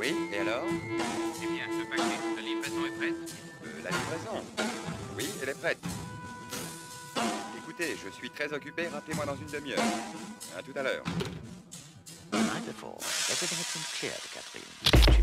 Oui, et alors? Eh bien, ce paquet, la livraison est prête? La livraison? Oui, elle est prête. Écoutez, je suis très occupé, rappelez-moi dans une demi-heure. À tout à l'heure. Night before, everything had been cleared, Catherine. She